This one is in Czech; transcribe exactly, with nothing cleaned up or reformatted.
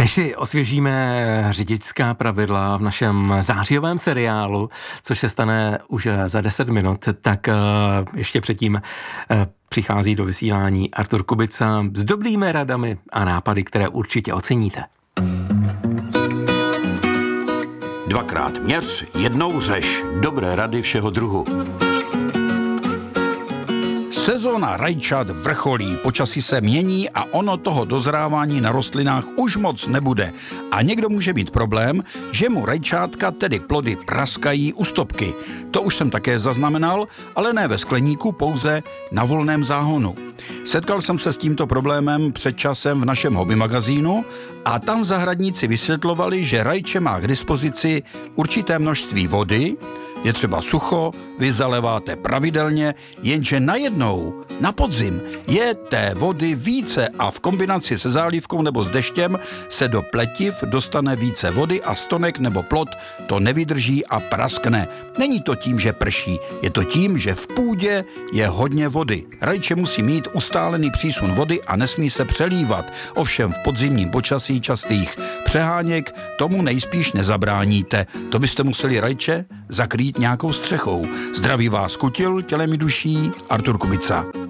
Než si osvěžíme řidičská pravidla v našem zářijovém seriálu, což se stane už za deset minut, tak ještě předtím přichází do vysílání Artur Kubica s dobrými radami a nápady, které určitě oceníte. Dvakrát měř, jednou řeš. Dobré rady všeho druhu. Sezóna rajčat vrcholí, počasí se mění a ono toho dozrávání na rostlinách už moc nebude. A někdo může mít problém, že mu rajčátka, tedy plody, praskají u stopky. To už jsem také zaznamenal, ale ne ve skleníku, pouze na volném záhonu. Setkal jsem se s tímto problémem před časem v našem hobby magazínu a tam zahradníci vysvětlovali, že rajče má k dispozici určité množství vody, je třeba sucho, vy zaleváte pravidelně, jenže najednou na podzim je té vody více a v kombinaci se zálivkou nebo s deštěm se do pletiv dostane více vody a stonek nebo plod to nevydrží a praskne. Není to tím, že prší, je to tím, že v půdě je hodně vody. Rajče musí mít ustálený přísun vody a nesmí se přelívat. Ovšem v podzimním počasí častých přeháněk tomu nejspíš nezabráníte. To byste museli rajče zakrýt nějakou střechou. Zdraví vás kutil, tělem i duší, Artur Kubica.